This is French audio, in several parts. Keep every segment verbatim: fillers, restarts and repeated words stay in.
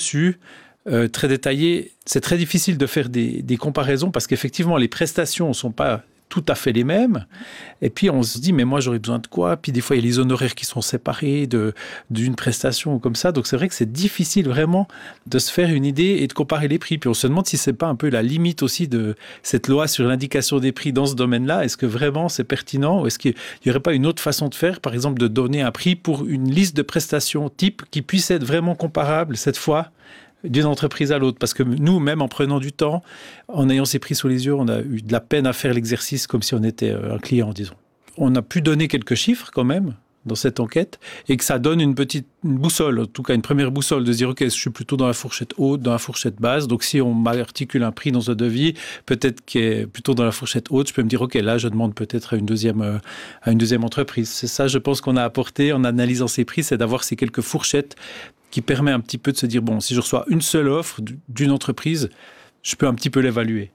reçu, euh, très détaillé. C'est très difficile de faire des, des comparaisons parce qu'effectivement, les prestations ne sont pas tout à fait les mêmes. Et puis, on se dit, mais moi, j'aurais besoin de quoi? Puis, des fois, il y a les honoraires qui sont séparés de, d'une prestation ou comme ça. Donc, c'est vrai que c'est difficile vraiment de se faire une idée et de comparer les prix. Puis, on se demande si c'est pas un peu la limite aussi de cette loi sur l'indication des prix dans ce domaine-là. Est-ce que vraiment c'est pertinent? Ou est-ce qu'il n'y aurait pas une autre façon de faire, par exemple, de donner un prix pour une liste de prestations type qui puisse être vraiment comparable, cette fois, d'une entreprise à l'autre. Parce que nous, même en prenant du temps, en ayant ces prix sous les yeux, on a eu de la peine à faire l'exercice comme si on était un client, disons. On a pu donner quelques chiffres quand même dans cette enquête et que ça donne une petite une boussole, en tout cas une première boussole de se dire ok, je suis plutôt dans la fourchette haute, dans la fourchette basse. Donc si on m'articule un prix dans un devis, peut-être qui est plutôt dans la fourchette haute, je peux me dire ok, là je demande peut-être à une deuxième euh, à une deuxième entreprise. C'est ça, je pense qu'on a apporté en analysant ces prix, c'est d'avoir ces quelques fourchettes qui permet un petit peu de se dire, bon, si je reçois une seule offre d'une entreprise, je peux un petit peu l'évaluer.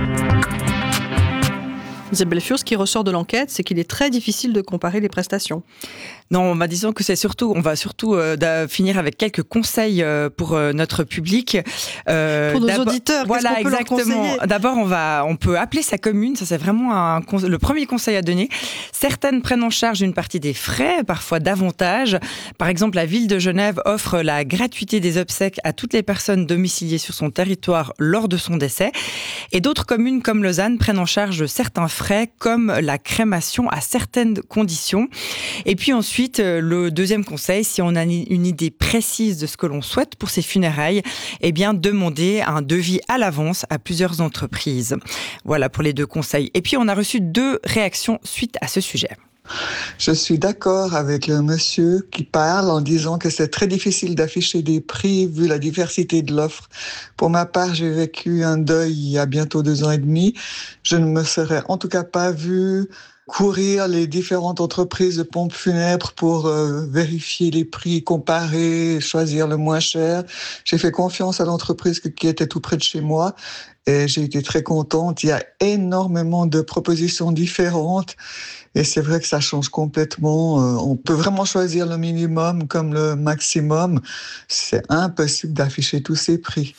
Isabelle Fio, ce qui ressort de l'enquête, c'est qu'il est très difficile de comparer les prestations. Non, bah, disons que c'est surtout, on va surtout euh, finir avec quelques conseils euh, pour euh, notre public. Euh, pour nos auditeurs, voilà, qu'est-ce qu'on peut exactement. leur conseiller ? D'abord, on va, on peut appeler sa commune. Ça, c'est vraiment un, le premier conseil à donner. Certaines prennent en charge une partie des frais, parfois davantage. Par exemple, la ville de Genève offre la gratuité des obsèques à toutes les personnes domiciliées sur son territoire lors de son décès. Et d'autres communes comme Lausanne prennent en charge certains frais, comme la crémation à certaines conditions. Et puis ensuite, le deuxième conseil, si on a une idée précise de ce que l'on souhaite pour ses funérailles, eh bien, demander un devis à l'avance à plusieurs entreprises. Voilà pour les deux conseils. Et puis, on a reçu deux réactions suite à ce sujet. Je suis d'accord avec le monsieur qui parle en disant que c'est très difficile d'afficher des prix vu la diversité de l'offre. Pour ma part, j'ai vécu un deuil il y a bientôt deux ans et demi. Je ne me serais en tout cas pas vue courir les différentes entreprises de pompes funèbres pour euh, vérifier les prix, comparer, choisir le moins cher. J'ai fait confiance à l'entreprise qui était tout près de chez moi et j'ai été très contente. Il y a énormément de propositions différentes et c'est vrai que ça change complètement. On peut vraiment choisir le minimum comme le maximum. C'est impossible d'afficher tous ces prix.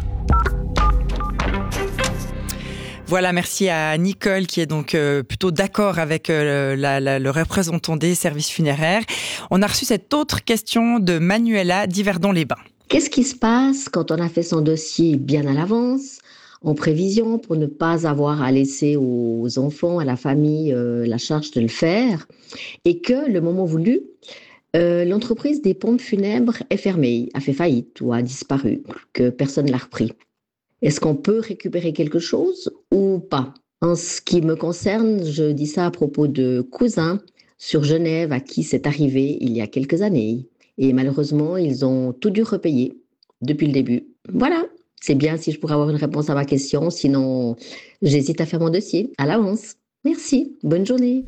Voilà, merci à Nicole qui est donc euh, plutôt d'accord avec euh, la, la, le représentant des services funéraires. On a reçu cette autre question de Manuela d'Yverdon-les-Bains. Qu'est-ce qui se passe quand on a fait son dossier bien à l'avance, en prévision, pour ne pas avoir à laisser aux enfants, à la famille, euh, la charge de le faire, et que le moment voulu, euh, l'entreprise des pompes funèbres est fermée, a fait faillite ou a disparu, que personne ne l'a repris? Est-ce qu'on peut récupérer quelque chose ou pas? En ce qui me concerne, je dis ça à propos de cousins sur Genève à qui c'est arrivé il y a quelques années. Et malheureusement, ils ont tout dû repayer depuis le début. Voilà, c'est bien si je pourrais avoir une réponse à ma question. Sinon, j'hésite à faire mon dossier à l'avance. Merci, bonne journée.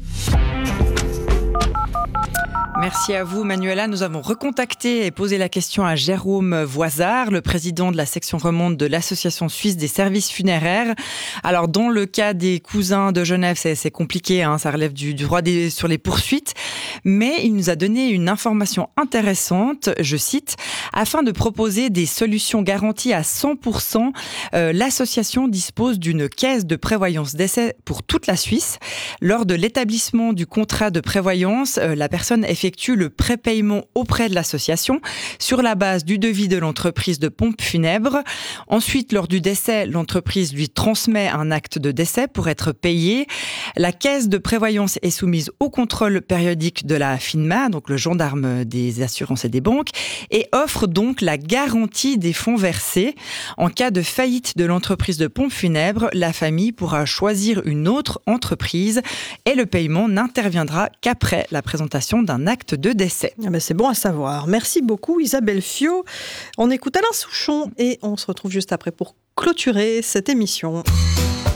Merci à vous, Manuela. Nous avons recontacté et posé la question à Jérôme Voisard, le président de la section romande de l'Association suisse des services funéraires. Alors, dans le cas des cousins de Genève, c'est, c'est compliqué, hein, ça relève du, du droit des, sur les poursuites. Mais il nous a donné une information intéressante, je cite, « Afin de proposer des solutions garanties à cent pour cent, euh, l'association dispose d'une caisse de prévoyance décès pour toute la Suisse. Lors de l'établissement du contrat de prévoyance, euh, la personne effectue le prépaiement auprès de l'association sur la base du devis de l'entreprise de pompes funèbres. Ensuite, lors du décès, l'entreprise lui transmet un acte de décès pour être payé. La caisse de prévoyance est soumise au contrôle périodique de la FINMA, donc le gendarme des assurances et des banques, et offre donc la garantie des fonds versés. En cas de faillite de l'entreprise de pompes funèbres, la famille pourra choisir une autre entreprise et le paiement n'interviendra qu'après la présentation d'un acte de décès. Ah ben c'est bon à savoir. Merci beaucoup Isabelle Fio. On écoute Alain Souchon et on se retrouve juste après pour clôturer cette émission.